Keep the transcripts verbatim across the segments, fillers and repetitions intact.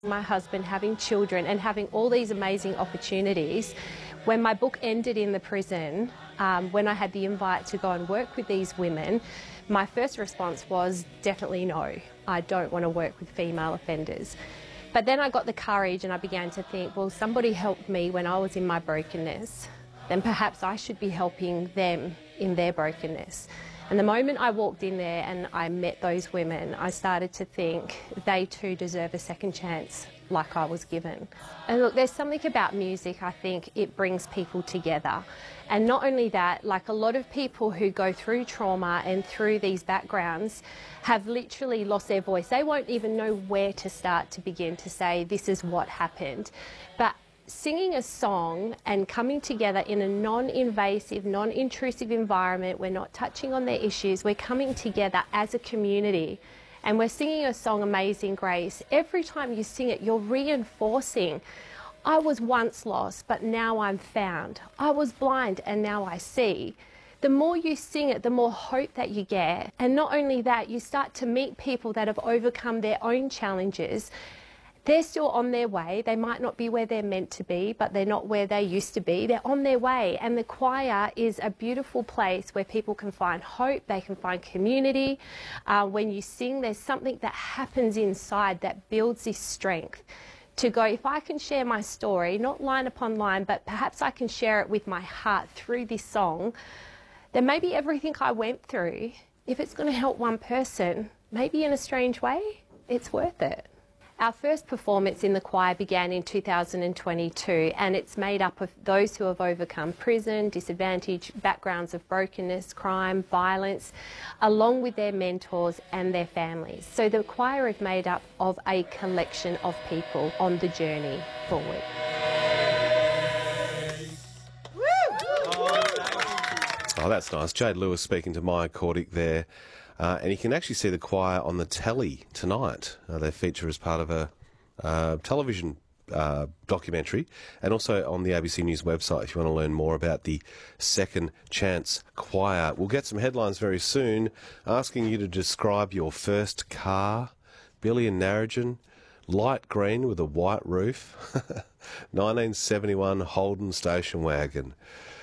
My husband having children and having all these amazing opportunities. When my book ended in the prison, um, when I had the invite to go and work with these women, my first response was definitely no, I don't want to work with female offenders. But then I got the courage and I began to think, well, somebody helped me when I was in my brokenness, then perhaps I should be helping them in their brokenness. And the moment I walked in there and I met those women, I started to think they too deserve a second chance like I was given. And look, there's something about music, I think it brings people together. And not only that, like a lot of people who go through trauma and through these backgrounds have literally lost their voice. They won't even know where to start to begin to say this is what happened. But singing a song and coming together in a non-invasive, non-intrusive environment, we're not touching on their issues, we're coming together as a community and we're singing a song, Amazing Grace. Every time you sing it, you're reinforcing, I was once lost, but now I'm found. I was blind and now I see. The more you sing it, the more hope that you get. And not only that, you start to meet people that have overcome their own challenges. They're still on their way. They might not be where they're meant to be, but they're not where they used to be. They're on their way. And the choir is a beautiful place where people can find hope, they can find community. Uh, when you sing, there's something that happens inside that builds this strength to go, if I can share my story, not line upon line, but perhaps I can share it with my heart through this song, then maybe everything I went through, if it's going to help one person, maybe in a strange way, it's worth it. Our first performance in the choir began in two thousand twenty-two and it's made up of those who have overcome prison, disadvantage, backgrounds of brokenness, crime, violence, along with their mentors and their families. So the choir is made up of a collection of people on the journey forward. Oh, that's nice. Jade Lewis speaking to Maya Cordick there. Uh, and you can actually see the choir on the telly tonight. Uh, they feature as part of a uh, television uh, documentary and also on the A B C News website if you want to learn more about the Second Chance Choir. We'll get some headlines very soon asking you to describe your first car. Billy in Narrogin, light green with a white roof, nineteen seventy-one Holden station wagon.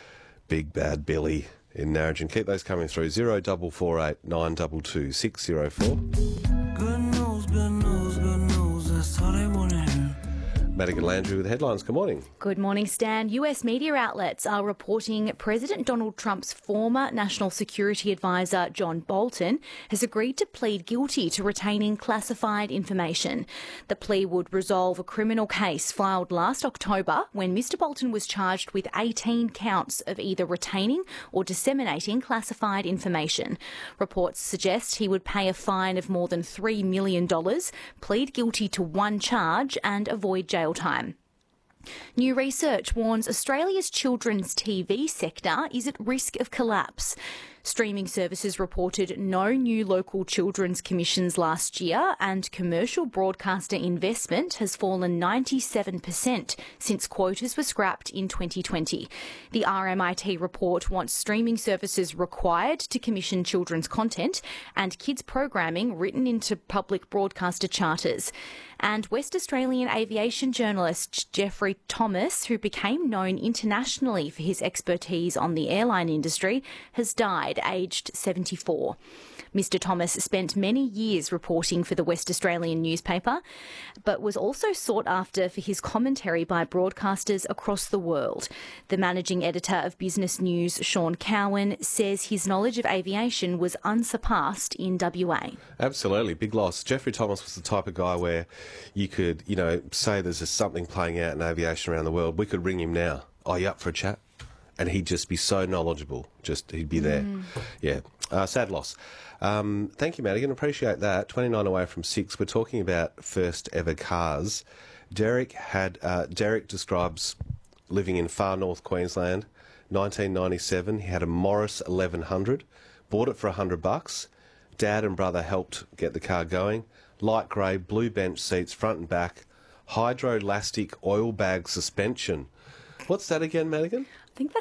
Big bad Billy in Narrogin. Keep those coming through. Zero double four eight nine two two six zero four. Good news, good news, good news. That's all they want to hear. Madigan Landry with headlines. Good morning. Good morning, Stan. U S media outlets are reporting President Donald Trump's former National Security Advisor, John Bolton, has agreed to plead guilty to retaining classified information. The plea would resolve a criminal case filed last October when Mister Bolton was charged with eighteen counts of either retaining or disseminating classified information. Reports suggest he would pay a fine of more than three million dollars, plead guilty to one charge and avoid jail time. New research warns Australia's children's T V sector is at risk of collapse. Streaming services reported no new local children's commissions last year and commercial broadcaster investment has fallen ninety-seven percent since quotas were scrapped in twenty twenty. The R M I T report wants streaming services required to commission children's content and kids programming written into public broadcaster charters. And West Australian aviation journalist Geoffrey Thomas, who became known internationally for his expertise on the airline industry, has died aged seventy-four. Mister Thomas spent many years reporting for the West Australian newspaper, but was also sought after for his commentary by broadcasters across the world. The managing editor of Business News, Sean Cowan, says his knowledge of aviation was unsurpassed in W A. Absolutely, big loss. Geoffrey Thomas was the type of guy where you could, you know, say there's just something playing out in aviation around the world. We could ring him now. Oh, you up for a chat? And he'd just be so knowledgeable. Just, he'd be there. Mm. Yeah. Uh, sad loss. Um, thank you, Madigan. Appreciate that. twenty-nine away from six. We're talking about first ever cars. Derek had, uh, Derek describes living in far north Queensland, nineteen ninety-seven. He had a Morris eleven hundred. Bought it for a hundred bucks. Dad and brother helped get the car going. Light grey, blue bench seats, front and back. Hydrolastic oil bag suspension. What's that again, Madigan? I think that's